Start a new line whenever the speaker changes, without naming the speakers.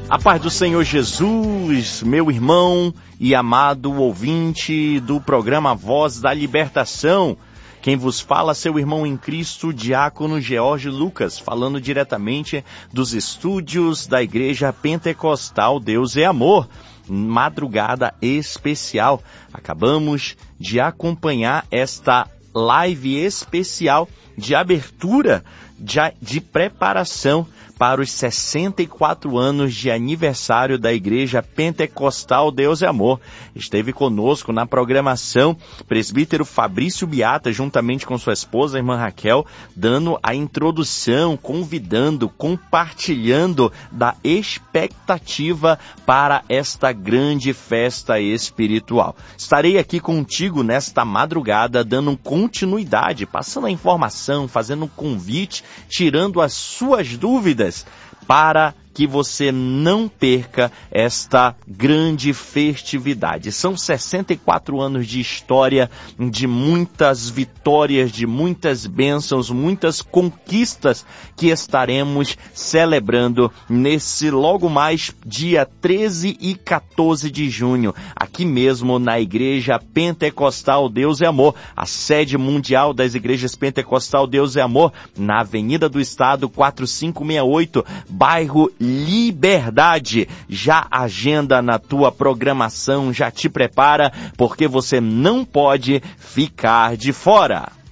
A paz do Senhor Jesus, meu irmão e amado ouvinte do programa Voz da Libertação. Quem vos fala, seu irmão em Cristo, diácono George Lucas, falando diretamente dos estúdios da Igreja Pentecostal Deus é Amor. Madrugada especial. Acabamos de acompanhar esta live especial de abertura, de preparação para os 64 anos de aniversário da Igreja Pentecostal Deus é Amor. Esteve conosco na programação presbítero Fabrício Biata, juntamente com sua esposa, a irmã Raquel, dando a introdução, convidando, compartilhando da expectativa para esta grande festa espiritual. Estarei aqui contigo nesta madrugada, dando continuidade, passando a informação, fazendo um convite, tirando as suas dúvidas, para que você não perca esta grande festividade. São 64 anos de história, de muitas vitórias, de muitas bênçãos, muitas conquistas que estaremos celebrando nesse logo mais dia 13 e 14 de junho, aqui mesmo na Igreja Pentecostal Deus é Amor, a sede mundial das Igrejas Pentecostal Deus é Amor, na Avenida do Estado 4568, bairro Liberdade. Já agenda na tua programação, já te prepara, porque você não pode ficar de fora.